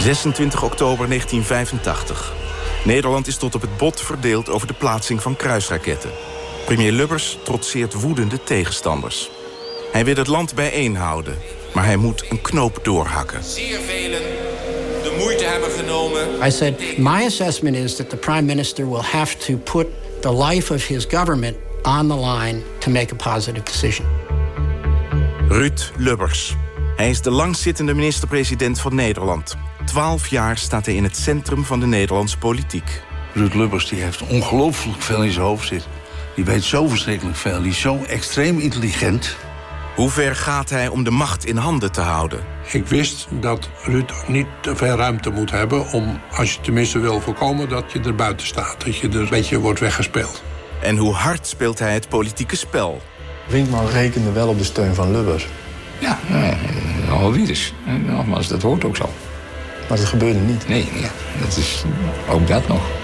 26 oktober 1985. Nederland is tot op het bot verdeeld over de plaatsing van kruisraketten. Premier Lubbers trotseert woedende tegenstanders. Hij wil het land bijeenhouden, maar hij moet een knoop doorhakken. Zeer velen de moeite hebben genomen. I said, my assessment is that the prime minister will have to put the life of his government on the line to make a positive decision. Ruud Lubbers. Hij is de langzittende minister-president van Nederland. 12 jaar staat hij in het centrum van de Nederlandse politiek. Ruud Lubbers die heeft ongelooflijk veel in zijn hoofd zitten. Die weet zo verschrikkelijk veel. Die is zo extreem intelligent. Hoe ver gaat hij om de macht in handen te houden? Ik wist dat Ruud niet te veel ruimte moet hebben om, als je tenminste wil voorkomen, dat je er buiten staat. Dat je er een beetje wordt weggespeeld. En hoe hard speelt hij het politieke spel? Brinkman rekende wel op de steun van Lubbers. Ja, wie dus. Nogmaals, dat hoort ook zo. Maar dat gebeurde niet. Nee, dat is ook dat nog.